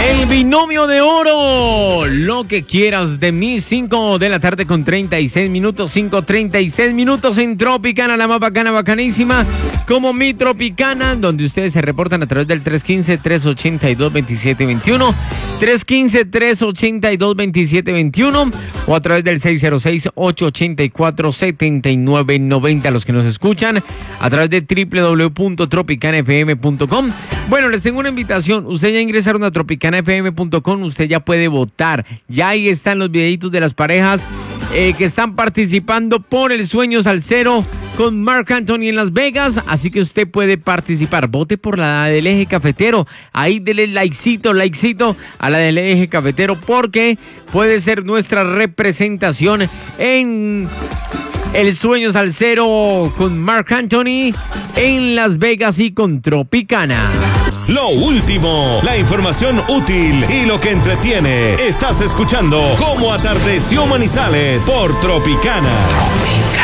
El binomio de oro, lo que quieras de mí, 5 de la tarde con 36 minutos, 5:36 minutos en Tropicana, la más bacana, bacanísima, como mi Tropicana, donde ustedes se reportan a través del 315-382-2721, 315-382-2721, o a través del 606-884-7990, los que nos escuchan a través de www.tropicanafm.com. Bueno, les tengo una invitación. Usted ya ingresaron a tropicanafm.com, usted ya puede votar. Ya ahí están los videitos de las parejas que están participando por el Sueño Salsero con Marc Anthony en Las Vegas. Así que usted puede participar. Vote por la del Eje Cafetero. Ahí dele likecito a la del Eje Cafetero, porque puede ser nuestra representación en el Sueño Salsero con Marc Anthony en Las Vegas y con Tropicana. Lo último, la información útil y lo que entretiene. Estás escuchando Cómo Atardeció Manizales por Tropicana.